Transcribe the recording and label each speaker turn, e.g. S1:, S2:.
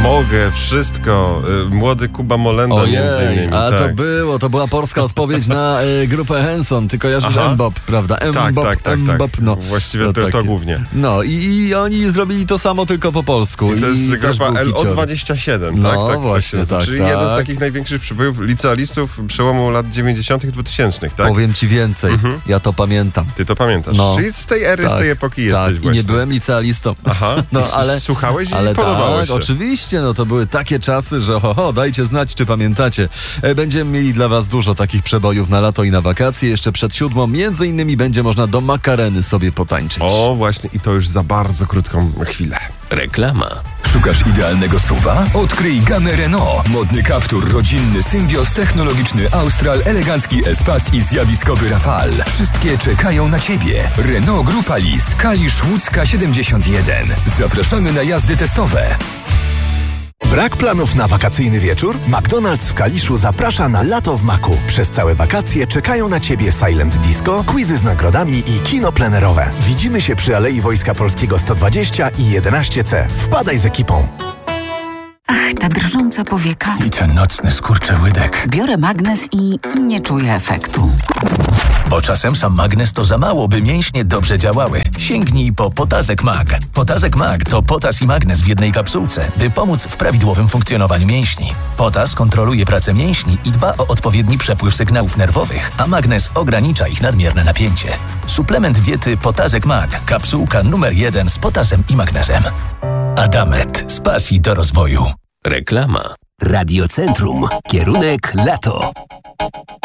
S1: Mogę, wszystko. Młody Kuba Molenda między innymi.
S2: A
S1: tak.
S2: to była polska odpowiedź na grupę Henson. Ty kojarzysz Mbop, prawda?
S1: Tak.
S2: No.
S1: Właściwie to głównie.
S2: No i oni zrobili to samo, tylko po polsku.
S1: I to jest grupa
S2: LO27,
S1: LO27,
S2: no,
S1: tak?
S2: właśnie, tak.
S1: Czyli jeden z takich największych przybojów licealistów przełomu lat 90. 2000, tak?
S2: Powiem ci więcej, ja to pamiętam.
S1: Ty to pamiętasz.
S2: No.
S1: Czyli z tej ery, z tej epoki jesteś właśnie.
S2: I nie byłem licealistą.
S1: Aha, słuchałeś i podobało się.
S2: Oczywiście, to były takie czasy, że dajcie znać, czy pamiętacie. Będziemy mieli dla was dużo takich przebojów na lato i na wakacje. Jeszcze przed 7 między innymi będzie można do Makareny sobie potańczyć.
S1: O, właśnie, i to już za bardzo krótką chwilę.
S3: Reklama.
S4: Szukasz idealnego SUV-a? Odkryj gamę Renault. Modny Captur, rodzinny Symbios, technologiczny Austral, elegancki Espace i zjawiskowy Rafale. Wszystkie czekają na Ciebie. Renault Grupa Lis, Kalisz, Łódzka 71. Zapraszamy na jazdy testowe.
S5: Brak planów na wakacyjny wieczór? McDonald's w Kaliszu zaprasza na lato w Maku. Przez całe wakacje czekają na Ciebie Silent Disco, quizy z nagrodami i kino plenerowe. Widzimy się przy Alei Wojska Polskiego 120 i 11C. Wpadaj z ekipą.
S6: Ach, ta drżąca powieka.
S4: I ten nocny skurczyłydek.
S6: Biorę magnes i nie czuję efektu.
S7: Bo czasem sam magnes to za mało, by mięśnie dobrze działały. Sięgnij po Potazek Mag. Potazek Mag to potas i magnes w jednej kapsułce, by pomóc w prawidłowym funkcjonowaniu mięśni. Potas kontroluje pracę mięśni i dba o odpowiedni przepływ sygnałów nerwowych, a magnes ogranicza ich nadmierne napięcie. Suplement diety Potazek Mag. Kapsułka numer 1 z potasem i magnesem. Adamet. Z pasji do rozwoju.
S3: Reklama.
S8: Radiocentrum. Kierunek lato.